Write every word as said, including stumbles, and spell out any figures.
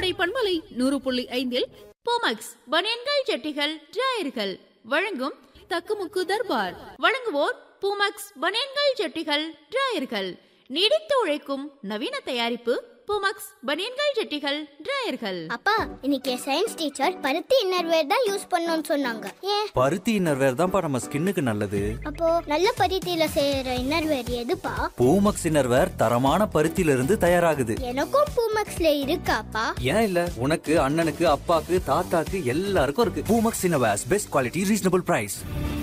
கோடை பண்பலை நூறு புள்ளி ஐந்தில் பூமக்ஸ் பனியன்கள் ஜட்டிகள் டிராயர்கள் வழங்கும் தக்குமுக்கு தர்பார். வழங்குவோர் பூமக்ஸ் பனியன்கள் ஜட்டிகள் டிராயர்கள். நீடித்து உழைக்கும் நவீன தயாரிப்பு பூமக்ஸ் பனியன்கள் ஜட்டிகள் டிராயர்கள். அப்பா, இன்னைக்கு சயின்ஸ் டீச்சர் பருத்தி இன்னர்வேர் தான் யூஸ் பண்ணணும்னு சொன்னாங்க. ஏன்? பருத்தி இன்னர்வேர் தான்ப்பா நம்ம ஸ்கின்னுக்கு நல்லது. அப்போ நல்ல பருத்தியில செய்யற இன்னர்வேர் எதுப்பா? பூமக்ஸ் இன்னர்வேர் தரமான பருத்தியில இருந்து தயாராகுது. எனக்கும் பூமக்ஸ்ல இருக்காப்பா? ஏன் இல்ல, உனக்கு, அண்ணனுக்கு, அப்பாக்கு, தாத்தாக்கு எல்லாருக்கும் இருக்கு. Poomex innerwears best quality reasonable price.